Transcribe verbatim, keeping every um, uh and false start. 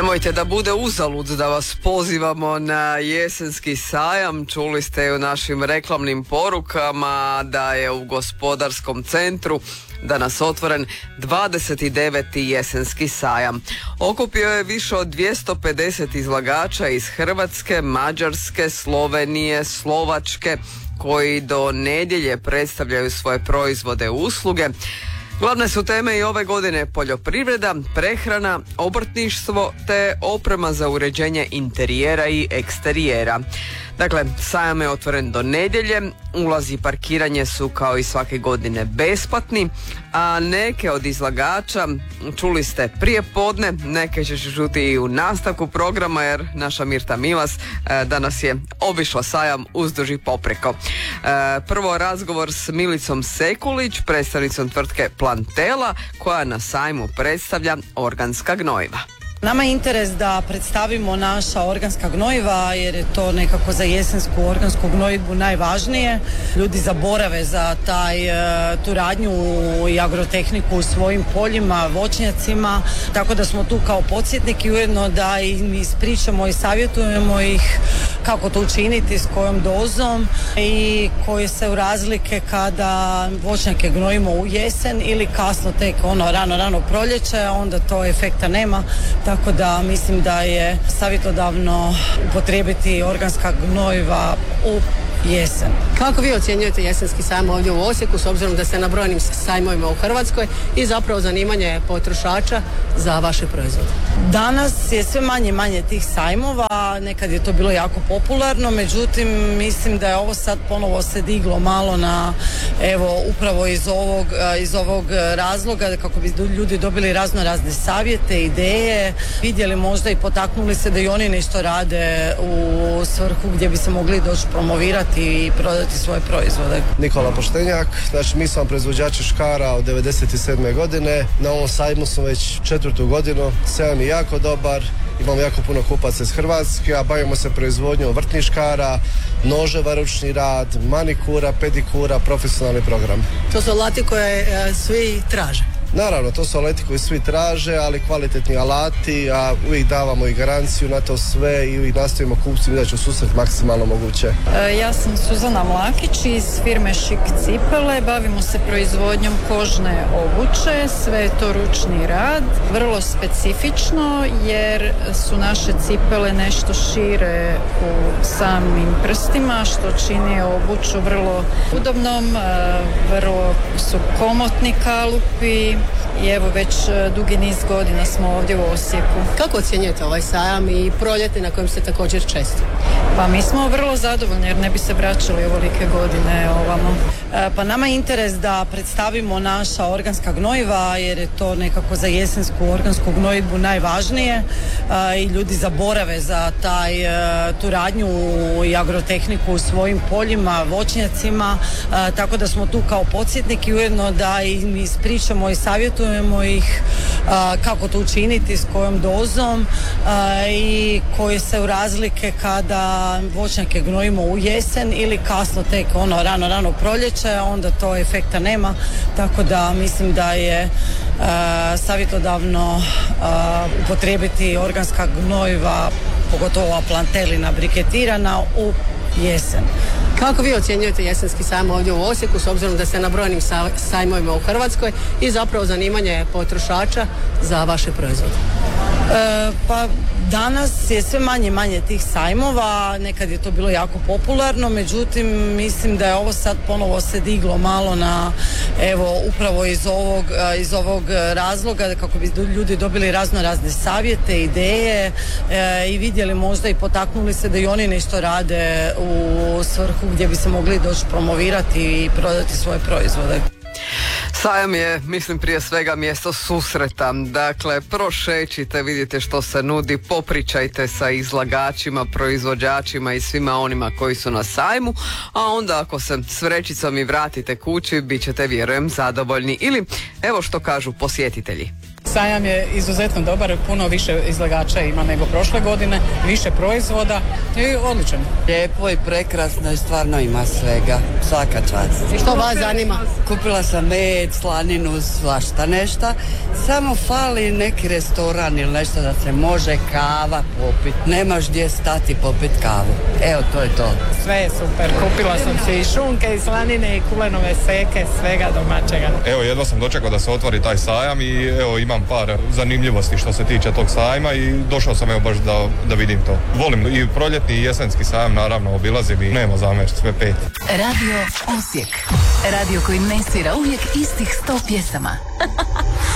Nemojte da bude uzalud da vas pozivamo na jesenski sajam. Čuli ste u našim reklamnim porukama da je u Gospodarskom centru danas otvoren dvadeset deveti jesenski sajam. Okupio je više od dvjesto pedeset izlagača iz Hrvatske, Mađarske, Slovenije, Slovačke, koji do nedjelje predstavljaju svoje proizvode i usluge. Glavne su teme i ove godine poljoprivreda, prehrana, obrtništvo te oprema za uređenje interijera i eksterijera. Dakle, sajam je otvoren do nedjelje, ulaz i parkiranje su kao i svake godine besplatni, a neke od izlagača čuli ste prije podne, neke ćeš čuti i u nastavku programa jer naša Mirta Milas e, danas je obišla sajam uzduž i popreko. E, prvo razgovor s Milicom Sekulić, predstavnicom tvrtke Plantela, koja na sajmu predstavlja organska gnojiva. Nama je interes da predstavimo naša organska gnojiva jer je to nekako za jesensku organsku gnojidbu najvažnije. Ljudi zaborave za taj, tu radnju i agrotehniku u svojim poljima, voćnjacima, tako da smo tu kao podsjetnik i ujedno da im ispričamo i savjetujemo ih kako to učiniti, s kojom dozom i koje se u razlike kada voćnjake gnojimo u jesen ili kasno tek ono rano rano proljeće, onda to efekta nema. Tako da mislim da je savjetodavno upotrijebiti organska gnojiva u jesen. Kako vi ocjenjujete jesenski sajam ovdje u Osijeku s obzirom da ste na brojnim sajmovima u Hrvatskoj i zapravo zanimanje potrošača za vaše proizvode? Danas je sve manje i manje tih sajmova, nekad je to bilo jako popularno, međutim mislim da je ovo sad ponovo se diglo malo na, evo upravo iz ovog, iz ovog razloga kako bi ljudi dobili razno razne savjete, ideje, vidjeli možda i potaknuli se da i oni nešto rade u svrhu gdje bi se mogli doći promovirati i prodati svoje proizvode. Nikola Poštenjak, znači mi smo proizvođači škara od devedeset sedme godine, na ovom sajmu smo već četvrtu godinu, sajam je jako dobar, imamo jako puno kupaca iz Hrvatske, a bavimo se proizvodnjom vrtnih škara, noževa, ručni rad, manikura, pedikura, profesionalni program. To su alati koje e, svi traže. Naravno, to su alati koji svi traže, ali kvalitetni alati, a uvijek davamo i garanciju na to sve i uvijek nastavimo kupcima izaći u susret maksimalno moguće. E, ja sam Suzana Mlakić iz firme Šik Cipele, bavimo se proizvodnjom kožne obuće, sve je to ručni rad, vrlo specifično jer su naše cipele nešto šire u samim prstima što čini obuću vrlo udobnom, e, vrlo su komotni kalupi. I evo već dugi niz godina smo ovdje u Osijeku. Kako ocjenjujete ovaj sajam i proljeće na kojem ste također često? Pa mi smo vrlo zadovoljni jer ne bi se vraćali ovolike godine ovamo. E, pa nama je interes da predstavimo naša organska gnojiva jer je to nekako za jesensku organsku gnojidbu najvažnije e, i ljudi zaborave za taj, e, tu radnju i agrotehniku u svojim poljima, voćnjacima, e, tako da smo tu kao podsjetnik i ujedno da im ispričamo i savjetujemo ih a, kako to učiniti, s kojom dozom a, i koje se u razlike kada voćnjake gnojimo u jesen ili kasno tek ono rano rano proljeće, onda to efekta nema, tako da mislim da je a, savjetodavno a, upotrijebiti organska gnojiva, pogotovo plantelina briketirana u jesen. Kako vi ocjenjujete jesenski sajam ovdje u Osijeku s obzirom da ste na brojnim sajmovima u Hrvatskoj i zapravo zanimanje potrošača za vaše proizvode? E, pa danas je sve manje i manje tih sajmova, nekad je to bilo jako popularno, međutim mislim da je ovo sad ponovo se diglo malo na, evo upravo iz ovog, iz ovog razloga kako bi ljudi dobili razno razne savjete, ideje e, i vidjeli možda i potaknuli se da i oni nešto rade u svrhu gdje bi se mogli doći promovirati i prodati svoje proizvode. Sajam je, mislim, prije svega mjesto susreta. Dakle, prošećite, vidite što se nudi, popričajte sa izlagačima, proizvođačima i svima onima koji su na sajmu, a onda ako se s vrećicom i vratite kući, bit ćete, vjerujem, zadovoljni. Ili, evo što kažu posjetitelji. Sajam je izuzetno dobar, puno više izlagača ima nego prošle godine, više proizvoda i odličan. Lijepo i prekrasno i stvarno ima svega, svaka čast. I što vas zanima? Kupila sam med, slaninu, svašta nešto, samo fali neki restoran ili nešto da se može kava popit. Nemaš gdje stati popit kavu. Evo, to je to. Sve je super, kupila sam se i šunke i slanine i kulenove seke, svega domaćega. Evo, jedva sam dočekao da se otvori taj sajam i evo imam par zanimljivosti što se tiče tog sajma i došao sam evo baš da, da vidim to. Volim i proljetni i jesenski sajam, naravno, obilazim i nema zamjeriti, sve pet. Radio Osijek. Radio koji ne svira uvijek istih sto pjesama.